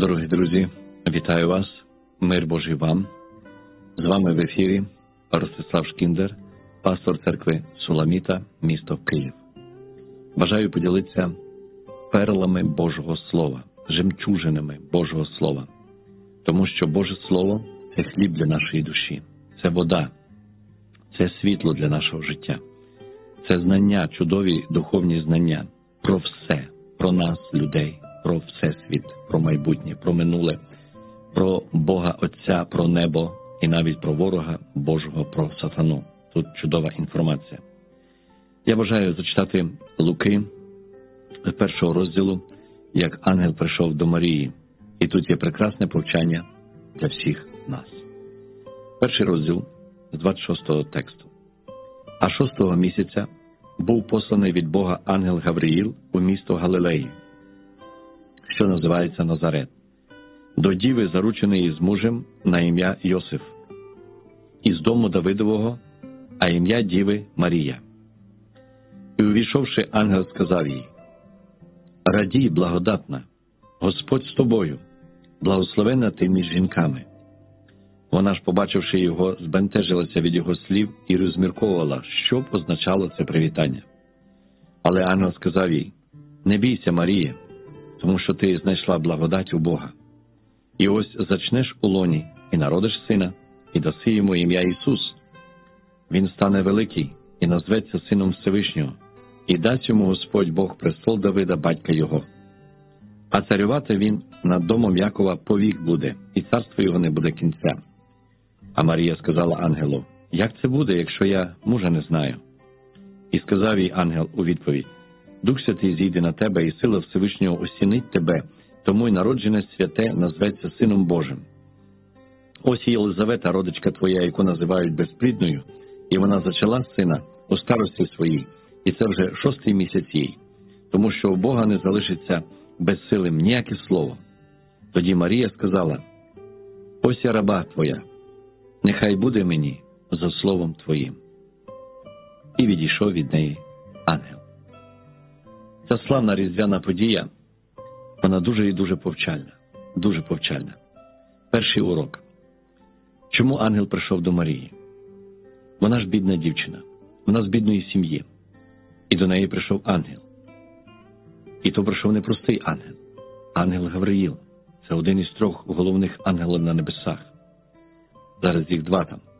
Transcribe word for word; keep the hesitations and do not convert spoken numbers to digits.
Дорогі друзі, вітаю вас, мир Божий вам. З вами в ефірі Ростислав Шкіндер, пастор церкви Суламіта, місто Київ. Бажаю поділитися перлами Божого Слова, жемчужинами Божого Слова. Тому що Боже Слово – це хліб для нашої душі, це вода, це світло для нашого життя. Це знання, чудові духовні знання про все, про нас, людей, про всесвіт, про майбутнє, про минуле, про Бога Отця, про небо і навіть про ворога Божого, про сатану. Тут чудова інформація. Я бажаю зачитати Луки з першого розділу, як ангел прийшов до Марії. І тут є прекрасне повчання для всіх нас. Перший розділ з двадцять шостого тексту. А шостого місяця був посланий від Бога ангел Гавриїл у місто Галилеї, що називається Назарет, до діви, зарученої з мужем на ім'я Йосиф, із дому Давидового, а ім'я діви Марія. І увійшовши, ангел сказав їй: «Радій, благодатна, Господь з тобою, благословенна ти між жінками». Вона ж, побачивши його, збентежилася від його слів і розмірковувала, що б означало це привітання. Але ангел сказав їй: «Не бійся, Марія, тому що ти знайшла благодать у Бога. І ось зачнеш у лоні, і народиш сина, і даси йому ім'я Ісус. Він стане великий, і назветься Сином Всевишнього, і дасть йому Господь Бог престол Давида, батька його. А царювати він над домом Якова повік буде, і царство його не буде кінця». А Марія сказала ангелу: «Як це буде, якщо я мужа не знаю?» І сказав їй ангел у відповідь: «Дух Святий зійде на тебе, і сила Всевишнього осінить тебе, тому й народжене святе назветься Сином Божим. Ось і Єлизавета, родичка твоя, яку називають безплідною, і вона зачала сина у старості своїй, і це вже шостий місяць їй, тому що у Бога не залишиться безсилим ніяке слово». Тоді Марія сказала: «Ось я раба твоя, нехай буде мені за словом твоїм». І відійшов від неї ангел. Ця славна різдвяна подія, вона дуже і дуже повчальна, дуже повчальна. Перший урок. Чому ангел прийшов до Марії? Вона ж бідна дівчина, вона з бідної сім'ї, і до неї прийшов ангел. І то прийшов не простий ангел, ангел Гавриїл. Це один із трьох головних ангелів на небесах. Зараз їх два там.